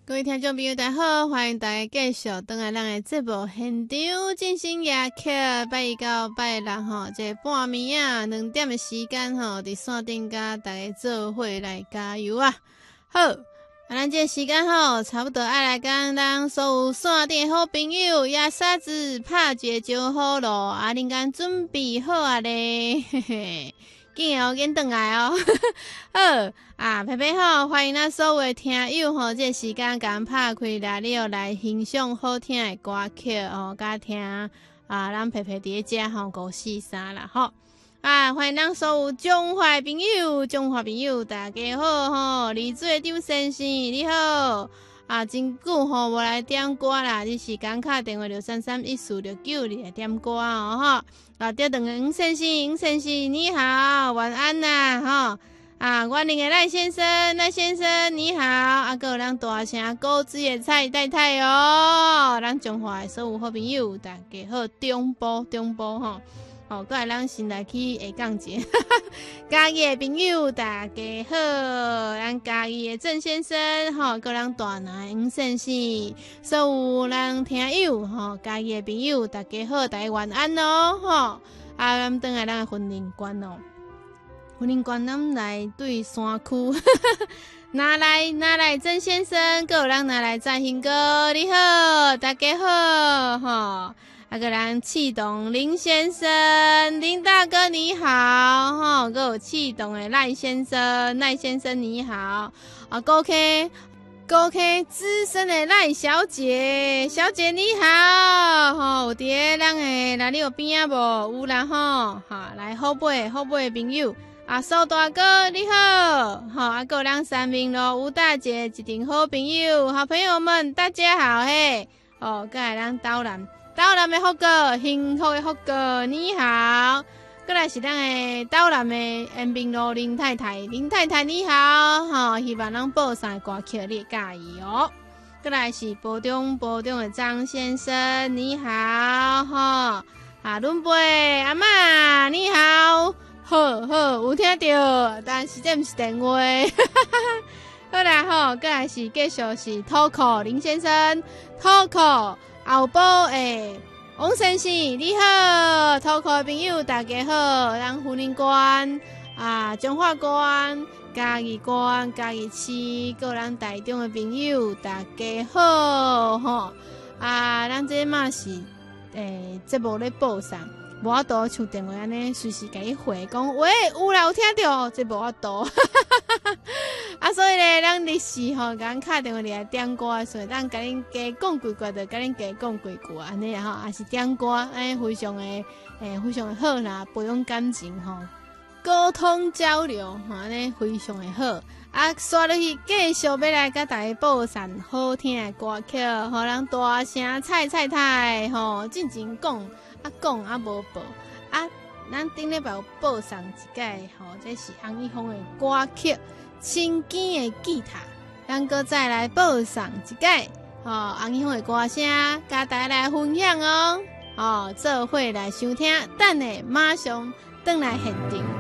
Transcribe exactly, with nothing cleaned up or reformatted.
各位听众朋友，大家好，欢迎大家继续登来咱的节目现场进行夜曲，拜一到拜六吼，这半暝啊两点的时间吼，伫线顶甲大家做伙来加油啊！好，啊，咱这时间吼，差不多爱来跟咱所有线顶的好朋友亚沙子拍一招好咯，啊，恁敢准备好啊咧？嘿嘿。紧哦，紧转来哦！好啊，佩佩好，欢迎咱所有的听友吼，这个时间甲拍开来了，来欣赏好听的歌曲哦，甲听啊，咱佩佩伫遮吼五四三啦吼啊，欢迎咱所有中华朋友，中华朋友大家好吼，李水张先生你好啊，真久吼无来点歌啦，你时间卡电话六三三一四六九你来点歌哦吼。啊，对，两个黄先生，黄先生你好，晚安呐，吼啊，我另个赖先生，赖先生你好，啊，个有咱大声高知的蔡太太哦，咱中华的所有好朋友，大家好，中部中部吼，哦，搁来咱先来去下港节，嘉义的朋友大家好，咱嘉义的郑先生吼，搁咱大南黄先生，所有咱听友吼，嘉义的朋友大家好，大家晚安哦，吼，啊，咱转来咱的婚姻观哦，婚姻观咱来对山区，拿来拿来郑先生，搁有咱拿来在兴哥，你好，大家好，吼。啊，个人气动林先生，林大哥你好，吼，个有气动的赖先生，赖先生你好，啊，高 K 高 K 资深的赖小姐，小姐你好，吼，有伫咱的哪里有边啊无？有啦吼，哈，来后背后背的朋友，啊，苏大哥你好，吼，啊，个咱三明路吴大姐一定好朋友，好朋友们大家好嘿，哦，个来咱刀南。岛南的福哥，幸福的福哥，你好。过来是咱的岛南的延平路林太太，林太太你好，吼，希望咱播上歌曲你介意哦。过来是波中波中的张先生，你好，吼，啊，伦贝阿嬷你好，好好有听到，但是这不是电话。好啦吼，过来是继续是土口林先生，土口。后埔诶，王先生你好，土口的朋友大家好，咱婚姻观啊，中华观、嘉义观、嘉义市，个咱台中的朋友大家好吼啊，咱这嘛是诶节目咧播上，无法度像电话安尼随时甲伊回讲，喂有啦有听到，这无法度。啊，所以咧，咱历史吼，甲咱敲电话来点歌，所以咱甲恁加讲几句，就甲恁加讲几句安尼吼，也是点歌，哎，非常诶，诶，非常诶好啦，培养感情吼，沟通交流吼，安尼非常诶好。啊，刷落去继续要来甲大家播上好听诶歌曲，互咱大声菜菜菜吼，进前讲啊讲啊无报啊，咱顶礼拜有播上一个吼，这是洪一峰诶歌曲。青根的吉他，咱搁再来播上一届，吼，洪一峰的歌声，甲大家来分享哦，哦，做伙来收听，等下马上转来现场。